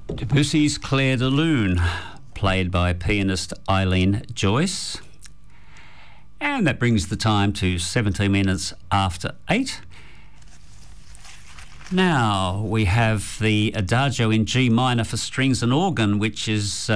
Debussy's Clair de Lune, played by pianist Eileen Joyce. And that brings the time to 17 minutes after 8. Now we have the Adagio in G minor for strings and organ, which is,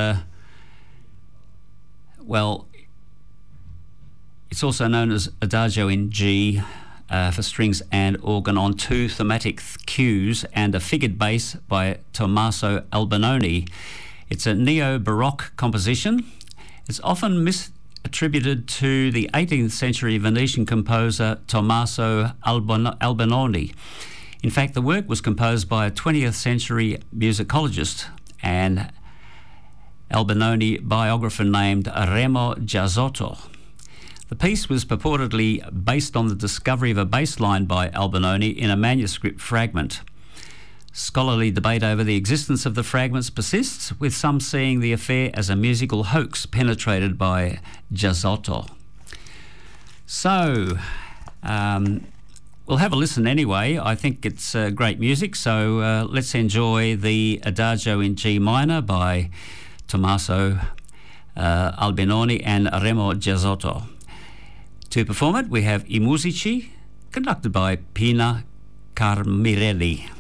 it's also known as Adagio in G for strings and organ on 2 thematic cues and a figured bass by Tommaso Albinoni. It's a neo-Baroque composition. It's often misattributed to the 18th century Venetian composer Tommaso Albinoni. In fact, the work was composed by a 20th century musicologist and Albinoni biographer named Remo Giazzotto. The piece was purportedly based on the discovery of a bass line by Albinoni in a manuscript fragment. Scholarly debate over the existence of the fragments persists, with some seeing the affair as a musical hoax penetrated by Giazzotto. So, we'll have a listen anyway. I think it's great music, so let's enjoy the Adagio in G minor by Tommaso Albinoni and Remo Giazzotto. To perform it, we have I Musici, conducted by Pina Carmirelli.